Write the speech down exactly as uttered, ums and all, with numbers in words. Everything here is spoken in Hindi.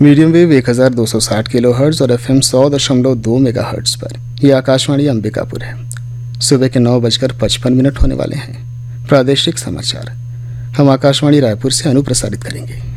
मीडियम वेव एक हज़ार दो सौ साठ किलो हर्ट्ज और एफ एम सौ दशमलव दो मेगा हर्ट्ज पर। यह आकाशवाणी अंबिकापुर है। सुबह के नौ बजकर पचपन मिनट होने वाले हैं। प्रादेशिक समाचार हम आकाशवाणी रायपुर से अनुप्रसारित करेंगे।